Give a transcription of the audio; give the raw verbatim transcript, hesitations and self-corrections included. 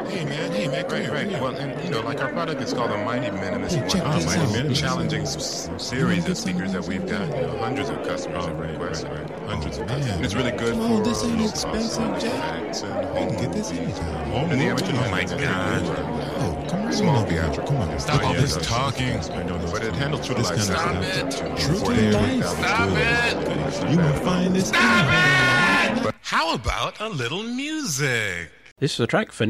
Hey man, hey man, Right, right. Well, and you know, like our product is called the Mighty Minimus Hey, check one. this Mighty out. Minimus. Challenging s- series of speakers that we've got. You know, hundreds of customers have requested. Hundreds of customers. And it's really good Come on, for this ain't uh, expensive, Jack. effects and You home can get this movies. anytime. Home and the amateur Oh my music. God. Oh, come on. Small over here. theatrical. Come on. Stop all Yeah, this yeah. talking. I know, but it handles true to This life. kind of sound. Stop it. True to forty-eight life. thousand Stop good. it. You gonna find this? Stop it! How about a little music? This is a track for